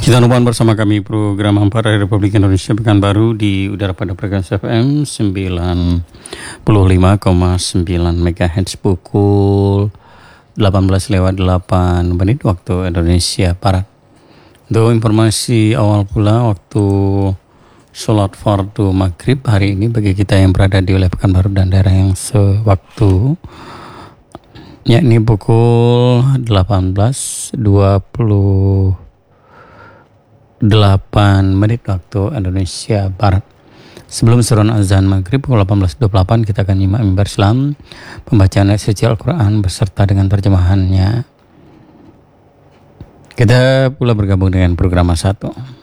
Kita numpang bersama kami program Ampara Republik Indonesia Pekanbaru di udara pada frekuensi FM 95,9 MHz pukul 18:08 waktu Indonesia Barat. Untuk informasi awal pula waktu sholat fardu maghrib hari ini bagi kita yang berada di wilayah Pekanbaru dan daerah yang sewaktu, yakni pukul 18:28 waktu Indonesia Barat. Sebelum seruan azan maghrib pukul 18:28 kita akan nyimak mimbar Islam, pembacaan ayat suci Al-Quran beserta dengan terjemahannya. Kita pula bergabung dengan program 1.